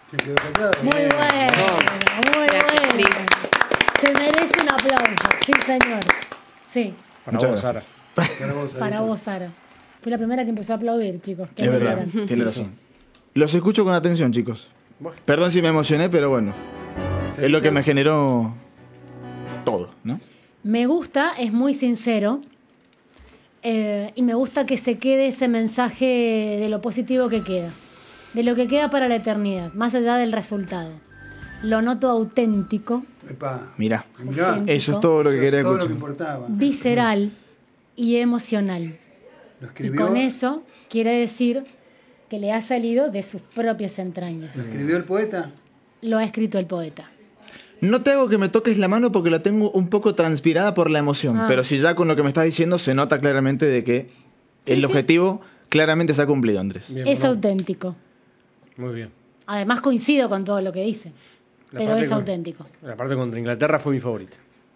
Se quedó callado. Muy bueno, muy Gracias, Cris. bueno. Se merece un aplauso, sí, señor. Sí, Para Muchas vos, gracias. Sara. Para vos, para Sarita. vos, Sara. Fui la primera que empezó a aplaudir, chicos. Es verdad, tiene razón. Los escucho con atención, chicos. Perdón si me emocioné, pero bueno. Es lo que me generó todo, ¿no? Me gusta, es muy sincero. Y me gusta que se quede ese mensaje de lo positivo que queda. De lo que queda para la eternidad, más allá del resultado. Lo noto auténtico, Epa. Mirá, Mirá, eso es todo lo que eso es quería todo lo que escuchar. importaba. visceral y emocional. Lo Y escribió, con eso quiere decir que le ha salido de sus propias entrañas. lo escribió el poeta. Lo ha escrito el poeta. No te hago que me toques la mano porque la tengo un poco transpirada por la emoción. Ah. Pero si ya con lo que me estás diciendo se nota claramente de que el sí. objetivo claramente se ha cumplido, Andrés. Bien, Es Morón. auténtico. Muy bien. Además coincido con todo lo que dice. La Pero parte es con- auténtico. La parte contra Inglaterra fue mi favorita.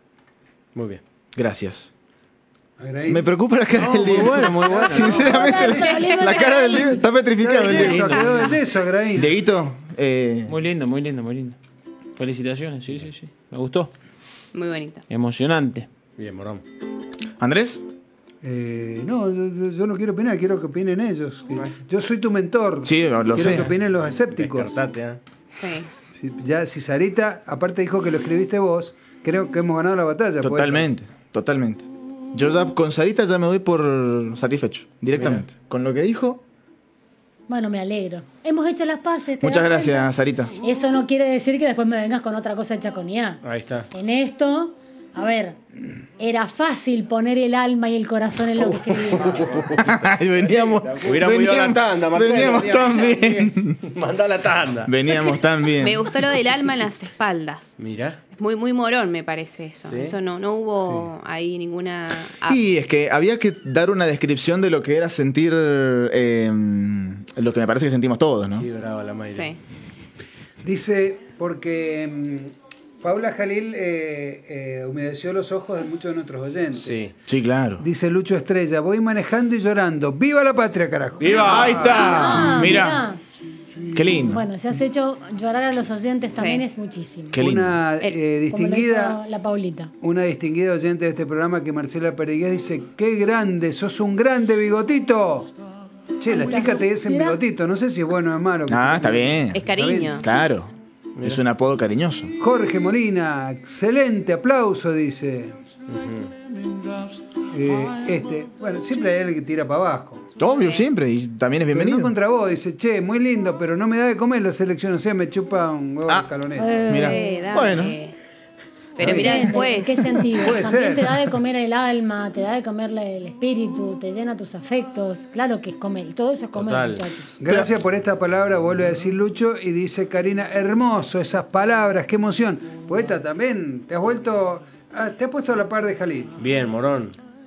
Muy bien. Gracias. Agradí. Me preocupa la cara del libro. muy bueno. Sinceramente, la cara del libro está petrificado. el libro. Quedó de yeso, Agradí. Dieguito, Muy lindo, muy lindo, muy lindo. Felicitaciones, sí, sí, sí. Me gustó. Muy bonita. Emocionante. Bien, Morón. Andrés, No, yo no quiero opinar, quiero que opinen ellos. Yo soy tu mentor. Sí, lo quiero sé. que opinen los escépticos. Descartate, ¿eh? Sí. Si Sarita, aparte dijo que lo escribiste vos, creo que hemos ganado la batalla. poeta. totalmente, totalmente. Yo ya con Sarita ya me doy por satisfecho, directamente. Con lo que dijo, Bueno, me alegro. Hemos hecho las paces. ¿te muchas das gracias, cuenta? Sarita. Eso no quiere decir que después me vengas con otra cosa hecha con IA. Ahí está. En esto, a ver, era fácil poner el alma y el corazón en lo que escribimos. Ay, veníamos, Hubiéramos ido a la tanda, Marcelo. Veníamos tan bien. Mandá la tanda. Veníamos tan bien. Me gustó lo del alma en las espaldas. Mira. Muy, muy Morón me parece eso. ¿Sí? Eso no hubo ahí ninguna... Y es que había que dar una descripción de lo que era sentir lo que me parece que sentimos todos, ¿no? Sí, brava la Mayra. Sí. Dice, porque Paula Jalil humedeció los ojos de muchos de nuestros oyentes. Sí. Sí, claro. Dice Lucho Estrella, voy manejando y llorando. ¡Viva la patria, carajo! ¡Viva! Ahí está. Ah, Mira, qué lindo. Bueno, si has hecho llorar a los oyentes también Sí. es muchísimo. Qué lindo. Una Como lo distinguida... hizo la Paulita. Una distinguida oyente de este programa, que Marcela Perigués, dice: ¡Qué grande! ¡Sos un grande, Bigotito! Che, las chicas te dicen Mirá. Bigotito, no sé si es bueno o es malo. Ah, está bien. Es cariño. Claro. Es un apodo cariñoso. Jorge Molina, excelente aplauso, dice. Bueno, siempre hay alguien que tira para abajo. Obvio, siempre. Y también es Pero bienvenido. no contra vos, dice: che, muy lindo, pero no me da de comer la selección, o sea, me chupa un huevo Ah. de caloneta. Mira. Dale. Bueno. Pero mira Depende, después. ¿en qué sentido? Puede También ser. te da de comer el alma, te da de comer el espíritu, te llena tus afectos. Claro que es comer, y todo eso es comer, Total. muchachos. Gracias por esta palabra, vuelve a decir Lucho, y dice Karina: hermoso, esas palabras, qué emoción. Poeta, también, te has vuelto, te has puesto a la par de Jalil. Bien, Morón.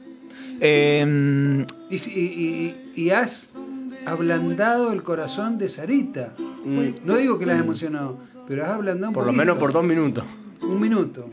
Y has ablandado el corazón de Sarita. No digo que la has emocionado, pero has ablandado un Por lo poquito. menos por 2 minutos. Un minuto.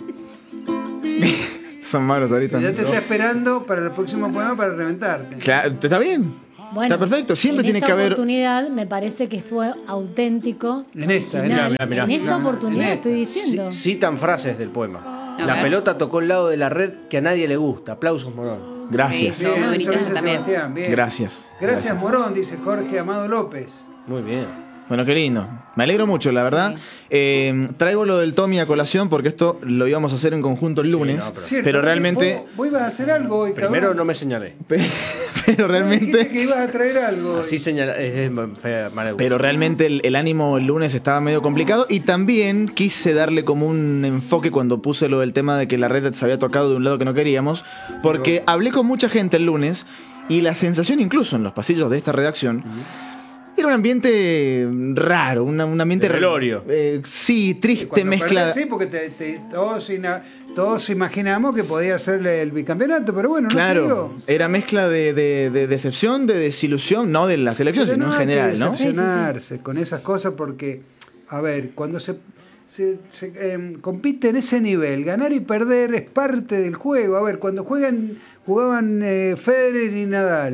Son malos ahorita. Ya te está esperando para el próximo poema para reventarte. Claro, está bien. Bueno, Está perfecto. Siempre en tiene esta que haber. oportunidad me parece que fue auténtico. En esta, original. mirá. En esta oportunidad En estoy diciendo. Citan frases del poema. A La ver. pelota tocó el lado de la red que a nadie le gusta. Aplausos, Morón. Gracias. Sí, muy Bien, bonito eso eso dice también. Sebastián, bien. Gracias. Gracias, Morón, dice Jorge Amado López. Muy bien. Bueno, qué lindo. Me alegro mucho, la verdad. Traigo lo del Tommy a colación porque esto lo íbamos a hacer en conjunto el lunes. no, pero- Cierto, pero porque realmente. Vos ibas a hacer algo hoy, Primero cabrón. no me señalé. Pero Dijiste realmente. que ibas a traer algo. Así señalé. Es fea, mala gusto. Pero realmente el ánimo el lunes estaba medio complicado y también quise darle como un enfoque cuando puse lo del tema de que la red se había tocado de un lado que no queríamos, porque hablé con mucha gente el lunes y la sensación incluso en los pasillos de esta redacción era un ambiente raro, un ambiente... De velorio. Sí, triste, Cuando mezcla... perdés, sí, porque todos imaginamos que podía ser el bicampeonato, pero bueno, no Claro, se dio. era mezcla de decepción, de desilusión, no de la selección, Pero sino no en hay que general, ¿no? decepcionarse con esas cosas porque, a ver, cuando se compite en ese nivel, ganar y perder es parte del juego. A ver, cuando jugaban Federer y Nadal,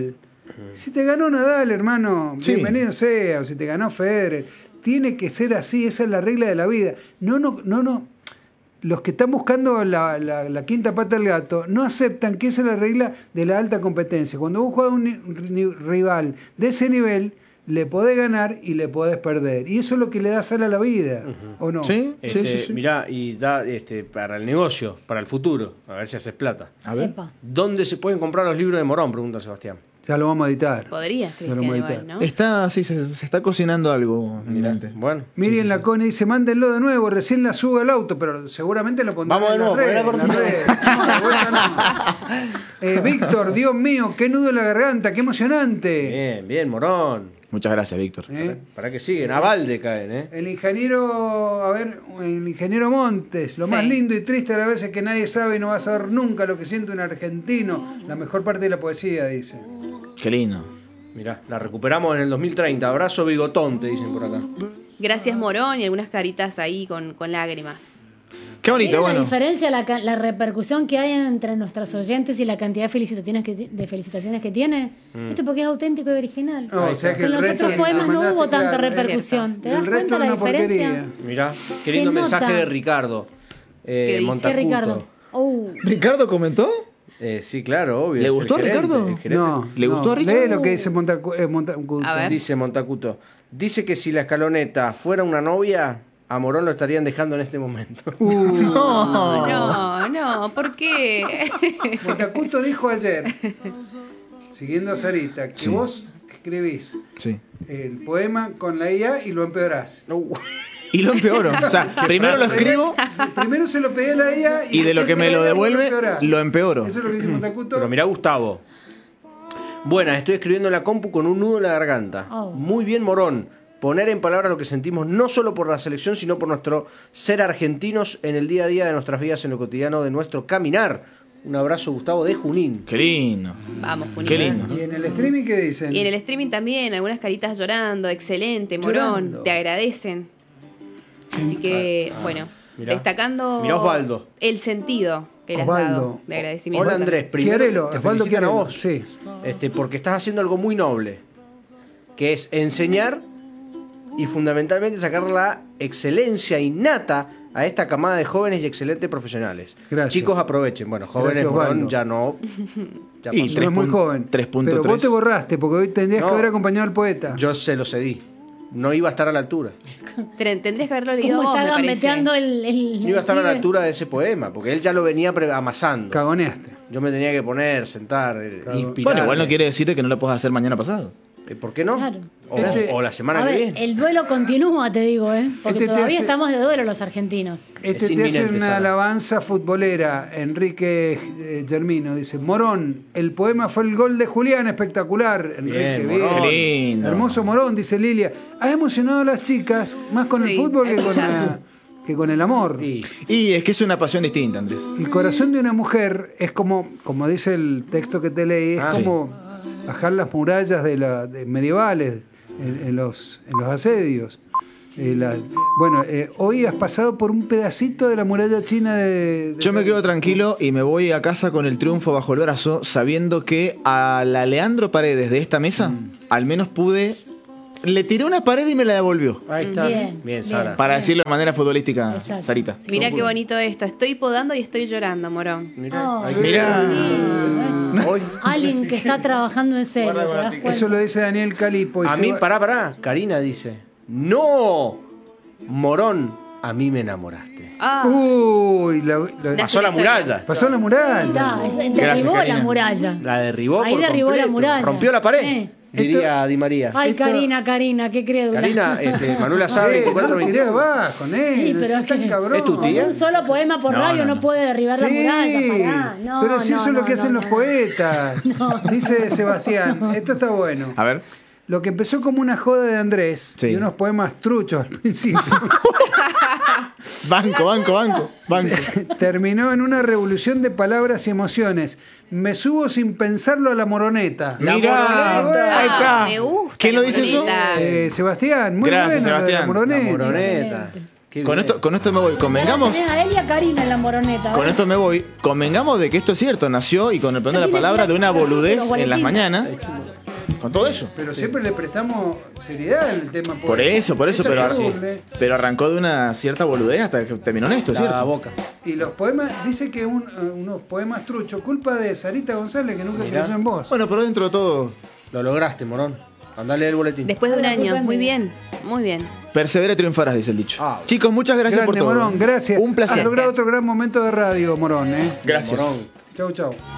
Si te ganó Nadal, hermano, Sí. bienvenido sea. O si te ganó Federer. Tiene que ser así, esa es la regla de la vida. No. Los que están buscando la quinta pata del gato no aceptan que esa es la regla de la alta competencia. Cuando vos jugás a un rival de ese nivel, le podés ganar y le podés perder. Y eso es lo que le da sal a la vida, ¿o no? Sí, sí. Mirá, y da para el negocio, para el futuro, a ver si haces plata. A ver. Epa. ¿Dónde se pueden comprar los libros de Morón? Pregunta Sebastián. Ya lo vamos a editar. Podría, Ya lo Cristian, vamos a igual, editar. ¿no? Está, sí, se está cocinando algo. en Mirá, mente. bueno. Miriam Lacone dice, mándenlo de nuevo, recién la subo al auto, pero seguramente lo pondrán Vamos de en nuevo, las poné la redes, cortina. No, de vuelta no. Víctor, Dios mío, qué nudo en la garganta, qué emocionante. Bien, Morón. Muchas gracias, Víctor. ¿Para qué siguen? A balde caen, ¿eh? El ingeniero Montes, lo más Sí. lindo y triste a la vez es que nadie sabe y no va a saber nunca lo que siente un argentino. La mejor parte de la poesía, dice. Qué lindo. Mirá, la recuperamos en el 2030. Abrazo bigotón, te dicen por acá. Gracias, Morón, y algunas caritas ahí con lágrimas. Qué bonito, ¿Tiene bueno. la diferencia, la repercusión que hay entre nuestros oyentes y la cantidad de felicitaciones que tiene? Esto porque es auténtico y original. No, o sea que En el los resto otros que poemas no mandaste, hubo tanta claro, repercusión. ¿Te das el resto cuenta era la una diferencia? porquería. Mirá, qué Se lindo nota. mensaje de Ricardo. dice? Montacuto. ¿Qué, Ricardo? ¿Ricardo comentó? Sí, claro, obvio. ¿Le es el gustó a gerente, Ricardo? el gerente. No, ¿Le gustó a Richard? Lee lo que dice Montacuto. A ver. Dice Montacuto. Dice que si la escaloneta fuera una novia, a Morón lo estarían dejando en este momento. No, ¿por qué? Montacuto dijo ayer, siguiendo a Sarita, que Sí. vos escribís Sí. el poema con la IA y lo empeorás. Y lo empeoro. O sea, primero lo escribo Primero se lo pedí a la IA y de lo que me lo devuelve, lo empeoro. Eso es lo que dice Montacuto. Pero mirá, Gustavo. Buenas, estoy escribiendo en la compu con un nudo en la garganta. Oh. Muy bien, Morón. Poner en palabras lo que sentimos no solo por la selección, sino por nuestro ser argentinos en el día a día de nuestras vidas, en lo cotidiano de nuestro caminar. Un abrazo, Gustavo, de Junín. Qué lindo. Vamos, Junín. Qué lindo. ¿Y en el streaming qué dicen? Y en el streaming también, algunas caritas llorando. Excelente, Morón. Llorando. Te agradecen. Así que, bueno, Mirá. destacando Mirá, Osvaldo. el sentido que le has Osvaldo. dado de agradecimiento. Hola, Andrés. Primero Chiarello, te Osvaldo felicitan a Chiarello, vos. sí. Porque estás haciendo algo muy noble, que es enseñar y fundamentalmente sacar la excelencia innata a esta camada de jóvenes y excelentes profesionales. Gracias. Chicos, aprovechen. Bueno, jóvenes, Gracias, Morón, Osvaldo. ya no. Ya Y pasó. No es muy joven. 3.3. Pero vos te borraste porque hoy tendrías No. que haber acompañado al poeta. Yo se lo cedí. No iba a estar a la altura. Tendrías que haberlo leído ¿Cómo vos, está me parece. gambeteando el No iba a estar a la pibe? altura de ese poema, porque él ya lo venía amasando. Cagoneaste. Yo me tenía que poner, sentar, inspirar. Bueno, igual no quiere decirte que no lo puedas hacer mañana pasado. ¿Por qué no? Claro. O la semana A que ver, viene. el duelo continúa, te digo, porque Este te todavía hace- estamos de duelo los argentinos. Este Es te hace inminente, una Sara. alabanza futbolera, Enrique Germino. Dice, Morón, el poema fue el gol de Julián, espectacular. Enrique, Bien, Morón. Qué lindo. Hermoso Morón, dice Lilia. Ha emocionado a las chicas más con el Sí, fútbol hay muchas. que con el amor. Y Y es que es una pasión distinta, Andrés. El corazón de una mujer es como dice el texto que te leí, es como bajar las murallas de medievales en los asedios. Hoy has pasado por un pedacito de la muralla china de Yo me quedo tranquilo y me voy a casa con el triunfo bajo el brazo, sabiendo que a la Leandro Paredes de esta mesa, al menos pude. Le tiré una pared y me la devolvió. ahí está. Bien, Bien, Sara. Para decirlo de manera futbolística, Exacto. Sarita. Mirá qué bonito esto. Estoy podando y estoy llorando, Morón. Mirá, Oh, ahí- Mirá. Hoy- Alguien que está trabajando en serio, ¿te das cuenta? Eso lo dice Daniel Calipo. y A se mí, va- pará. Karina dice: ¡No! Morón, a mí me enamoraste. Ah, Uy, Pasó la muralla. pasó la muralla. Está, derribó Gracias, la Karina. muralla. La derribó Ahí por derribó completo. la muralla. Rompió la pared, Sí. diría Di María. Ay, Karina, qué crédula. Karina, Manuel Azar, Sí, 24, no lo tiré 21. abajo, Sí, no pero seas es tan que- cabrón. ¿Es tu tía? Un solo poema por No, radio no, no, no. puede derribar la Sí, muralla. Pará. No, pero si no, eso es lo que no, hacen no, los no. poetas. Dice Sebastián, esto está bueno. A ver. Lo que empezó como una joda de Andrés Sí. y unos poemas truchos al principio, Banco. terminó en una revolución de palabras y emociones. Me subo sin pensarlo a la moroneta. Mirá, moroneta. ahí está. me gusta. ¿Quién la lo dice eso? moroneta. Sebastián, muy Gracias, bueno lo de la Sebastián. moroneta. La moroneta. Excelente. Qué Con bien. esto me voy. Convengamos. Tenés a él y a Karina en la moroneta. Con ¿ves? esto me voy. Convengamos de que esto es cierto. Nació y con el plan de la tiene palabra de una los boludez en las boletines. mañanas. con todo eso. Pero siempre le prestamos seriedad al tema. Por eso, es pero arrancó de una cierta boludez hasta que terminó en esto, La ¿cierto? boca. Y los poemas, dice que unos poemas truchos, culpa de Sarita González que nunca Mirá. creyó en vos. Bueno, pero dentro de todo, Lo lograste, morón. Andale el boletín. Después de un Bueno, año. culpa Muy mía. bien. Muy bien. persevera y triunfarás, dice el dicho. Ah, Chicos, muchas gracias Grande, por todo. Morón, gracias. Un placer. Has logrado otro gran momento de radio, Morón. Gracias. Morón. Chau, chau.